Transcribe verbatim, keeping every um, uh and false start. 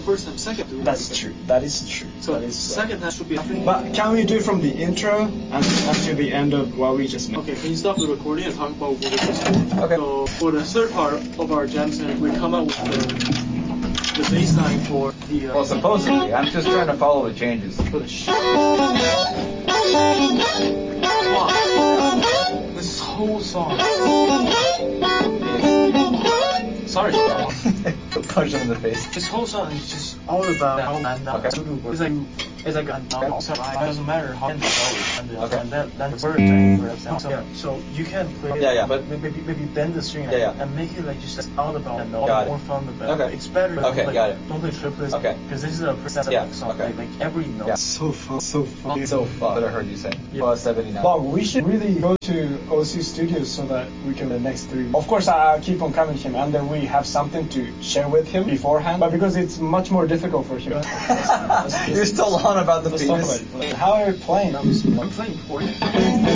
first time, second time. That's true. That is true. So that is second time should be nothing. But can we do from the intro and until the end of what we just made? Okay, can you stop the recording and talk about what we just did? Okay. So for the third part of our jam session, we come up with the the bass line for the. Uh, Well, supposedly, I'm just trying to follow the changes. For the sh- This whole song. Sorry. Punch him in the face. This whole song is just all about how man not Okay. It's like it's like a it doesn't matter how and Okay. and that that's the word for example. So, yeah, so you can play Yeah, yeah, but- maybe maybe bend the string Yeah, yeah. and make it like just all about and Got it. more fun the better. Okay. It's better. Okay, don't play, got it. Don't play triplets. Okay. Because this is a percent Yeah, song. okay. Like, like every note. Yeah. So fun, so fun. So fun. What I heard you say. Yeah. Plus seventy-nine. But we should really go to O C Studios so that we can the next three. Of course, I'll keep on coming him, and then we have something to share with him beforehand. But because it's much more difficult for him. You're still on about the Let's talk penis. about it. How are you playing? I'm playing for you.